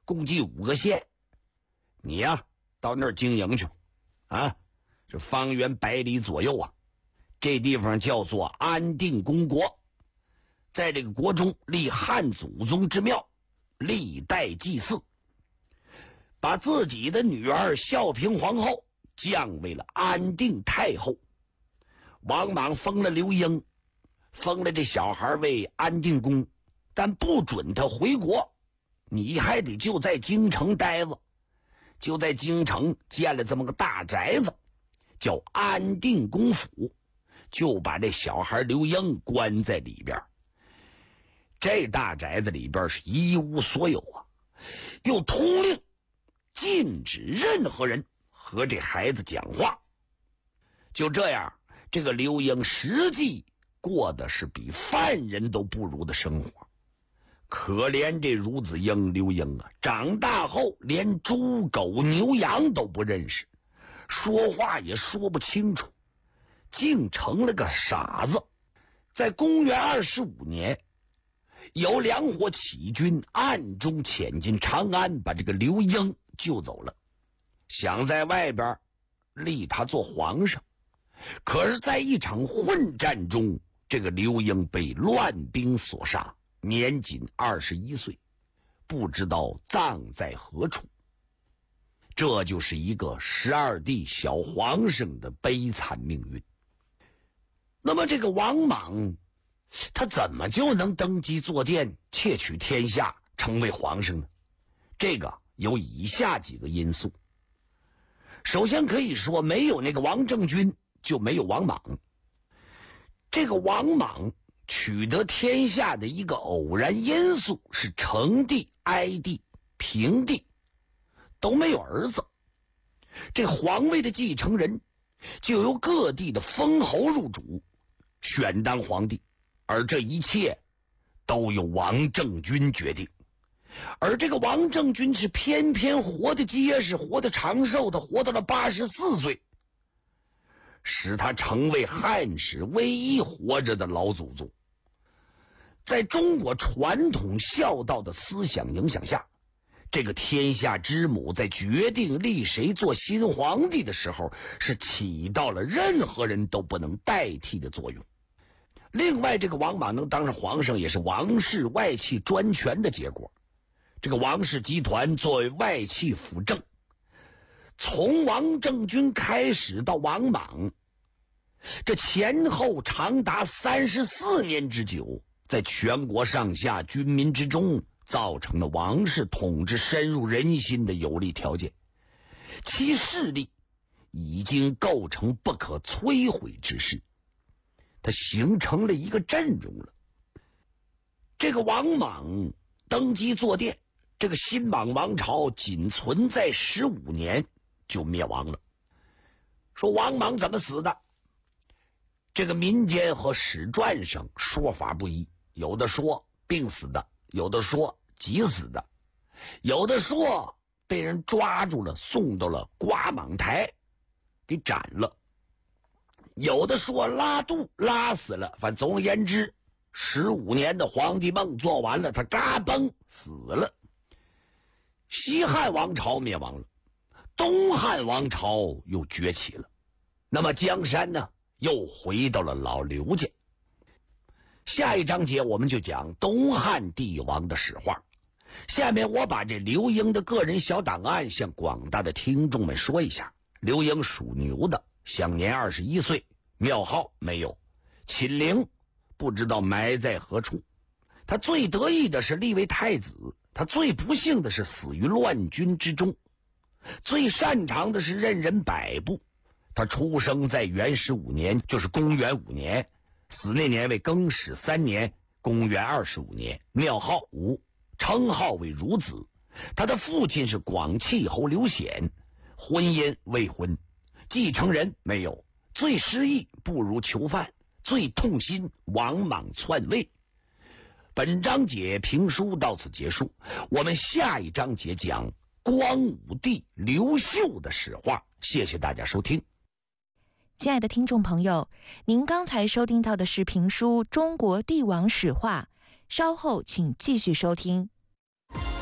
共计5个县。你呀，到那儿经营去啊，这方圆100里左右啊，这地方叫做安定公国，在这个国中立汉祖宗之庙，历代祭祀，把自己的女儿孝平皇后降为了安定太后。王莽封了刘英，封了这小孩为安定公，但不准他回国，你还得就在京城待着。就在京城建了这么个大宅子，叫安定公府，就把这小孩刘英关在里边。这大宅子里边是一无所有啊，又通令禁止任何人和这孩子讲话。就这样，这个刘英实际过的是比犯人都不如的生活。可怜这孺子英刘英啊，长大后连猪狗牛羊都不认识，说话也说不清楚，竟成了个傻子。在公元25年，有2伙起义军暗中潜进长安，把这个刘英救走了，想在外边立他做皇上。可是在一场混战中，这个刘英被乱兵所杀，年仅21岁，不知道葬在何处。这就是一个12帝小皇上的悲惨命运。那么这个王莽，他怎么就能登基坐殿，窃取天下，成为皇上呢？这个有以下几个因素。首先可以说，没有那个王政君，就没有王莽。这个王莽取得天下的一个偶然因素是成帝、哀帝、平帝都没有儿子，这皇位的继承人就由各地的封侯入主，选当皇帝，而这一切都由王政君决定。而这个王政君是偏偏活得结实，活得长寿，他活到了84岁，使他成为汉史唯一活着的老祖宗。在中国传统孝道的思想影响下，这个天下之母在决定立谁做新皇帝的时候，是起到了任何人都不能代替的作用。另外，这个王莽能当上皇上，也是王室外戚专权的结果。这个王氏集团作为外戚辅政，从王政君开始到王莽，这前后长达34年之久，在全国上下军民之中，造成了王室统治深入人心的有利条件，其势力已经构成不可摧毁之势，它形成了一个阵容了。这个王莽登基坐殿，这个新莽王朝仅存在15年就灭亡了。说王莽怎么死的？这个民间和史传上说法不一，有的说病死的，有的说急死的，有的说被人抓住了，送到了瓜莽台给斩了，有的说拉肚拉死了。反正总而言之，15年的皇帝梦做完了，他嘎嘣死了。西汉王朝灭亡了，东汉王朝又崛起了，那么江山呢，又回到了老刘家。下一章节我们就讲东汉帝王的史话。下面我把这刘英的个人小档案向广大的听众们说一下。刘英属牛的，享年21岁，庙号没有，寝陵不知道埋在何处。他最得意的是立为太子，他最不幸的是死于乱军之中，最擅长的是任人摆布。他出生在元15年，就是公元5年，死那年为更始3年，公元25年，庙号吴，称号为孺子。他的父亲是广契侯刘显，婚姻未婚，继承人没有，最失意不如囚犯，最痛心王莽篡位。本章节评书到此结束，我们下一章节讲光武帝刘秀的史话。谢谢大家收听。 亲爱的听众朋友，您刚才收听到的是评书《中国帝王史话》，稍后请继续收听。